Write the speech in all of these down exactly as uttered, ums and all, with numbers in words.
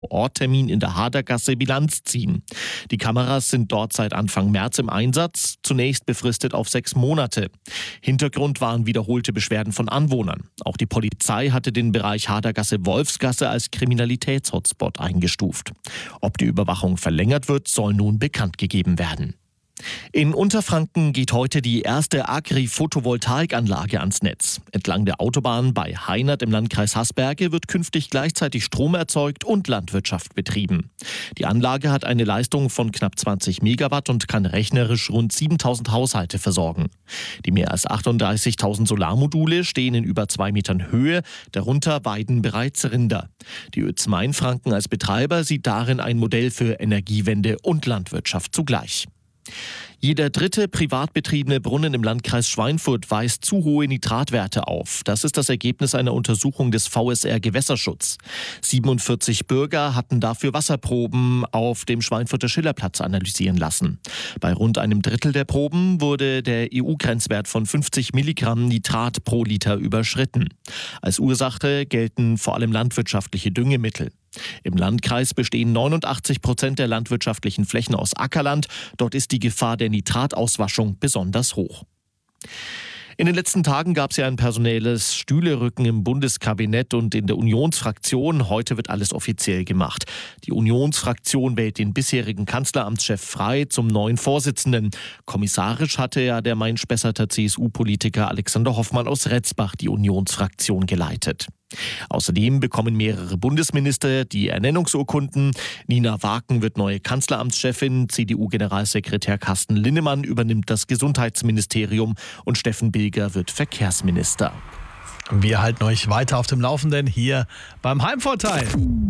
Orttermin in der Hadergasse Bilanz ziehen. Die Kameras sind dort seit Anfang März im Einsatz, zunächst befristet auf sechs Monate. Hintergrund waren wiederholte Beschwerden von Anwohnern. Auch die Polizei hatte den Bereich Hadergasse-Wolfsgasse als Kriminalitätshotspot eingestuft. Ob die Überwachung verlängert wird, soll nun bekannt gegeben werden. In Unterfranken geht heute die erste Agri-Photovoltaikanlage ans Netz. Entlang der Autobahn bei Heinert im Landkreis Hasberge wird künftig gleichzeitig Strom erzeugt und Landwirtschaft betrieben. Die Anlage hat eine Leistung von knapp zwanzig Megawatt und kann rechnerisch rund siebentausend Haushalte versorgen. Die mehr als achtunddreißigtausend Solarmodule stehen in über zwei Metern Höhe, darunter weiden bereits Rinder. Die Ö Z Mainfranken als Betreiber sieht darin ein Modell für Energiewende und Landwirtschaft zugleich. Jeder dritte privat betriebene Brunnen im Landkreis Schweinfurt weist zu hohe Nitratwerte auf. Das ist das Ergebnis einer Untersuchung des V S R Gewässerschutz. siebenundvierzig Bürger hatten dafür Wasserproben auf dem Schweinfurter Schillerplatz analysieren lassen. Bei rund einem Drittel der Proben wurde der E U-Grenzwert von fünfzig Milligramm Nitrat pro Liter überschritten. Als Ursache gelten vor allem landwirtschaftliche Düngemittel. Im Landkreis bestehen neunundachtzig Prozent der landwirtschaftlichen Flächen aus Ackerland. Dort ist die Gefahr der Nitratauswaschung besonders hoch. In den letzten Tagen gab es ja ein personelles Stühlerücken im Bundeskabinett und in der Unionsfraktion. Heute wird alles offiziell gemacht. Die Unionsfraktion wählt den bisherigen Kanzleramtschef Frey zum neuen Vorsitzenden. Kommissarisch hatte ja der Main-Spessarter C S U-Politiker Alexander Hoffmann aus Retzbach die Unionsfraktion geleitet. Außerdem bekommen mehrere Bundesminister die Ernennungsurkunden. Nina Waken wird neue Kanzleramtschefin, C D U-Generalsekretär Carsten Linnemann übernimmt das Gesundheitsministerium und Steffen Bilger wird Verkehrsminister. Wir halten euch weiter auf dem Laufenden hier beim Heimvorteil.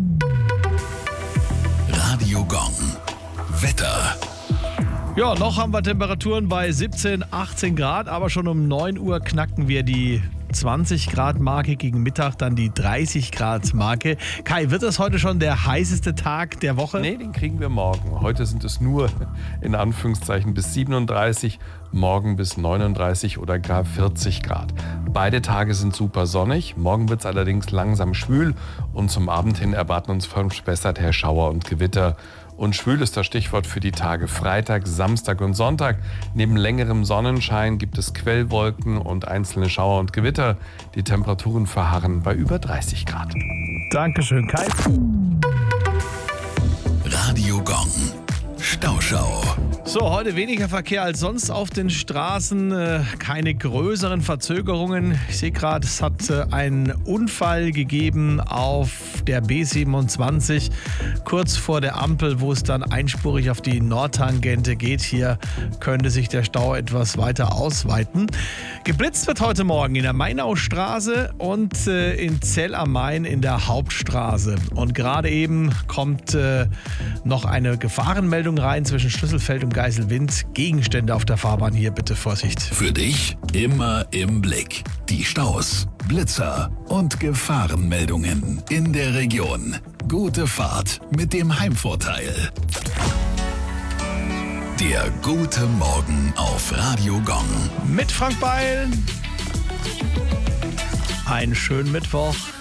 Radio Gong. Wetter. Ja, noch haben wir Temperaturen bei siebzehn, achtzehn Grad, aber schon um neun Uhr knacken wir die zwanzig Grad Marke, gegen Mittag dann die dreißig Grad Marke. Kai, wird das heute schon der heißeste Tag der Woche? Nee, den kriegen wir morgen. Heute sind es nur in Anführungszeichen bis siebenunddreißig, morgen bis neununddreißig oder gar vierzig Grad. Beide Tage sind super sonnig, morgen wird es allerdings langsam schwül und zum Abend hin erwarten uns verspessert her Schauer und Gewitter. Und schwül ist das Stichwort für die Tage Freitag, Samstag und Sonntag. Neben längerem Sonnenschein gibt es Quellwolken und einzelne Schauer und Gewitter. Die Temperaturen verharren bei über dreißig Grad. Dankeschön, Kai. Radio Gong. Stauschau. So, heute weniger Verkehr als sonst auf den Straßen, äh, keine größeren Verzögerungen. Ich sehe gerade, es hat äh, einen Unfall gegeben auf der B siebenundzwanzig, kurz vor der Ampel, wo es dann einspurig auf die Nordtangente geht. Hier könnte sich der Stau etwas weiter ausweiten. Geblitzt wird heute Morgen in der Mainaustraße und äh, in Zell am Main in der Hauptstraße. Und gerade eben kommt äh, noch eine Gefahrenmeldung rein zwischen Schlüsselfeld und Geiselwind. Gegenstände auf der Fahrbahn hier, bitte Vorsicht. Für dich immer im Blick. Die Staus, Blitzer und Gefahrenmeldungen in der Region. Gute Fahrt mit dem Heimvorteil. Der gute Morgen auf Radio Gong. Mit Frank Beil. Einen schönen Mittwoch.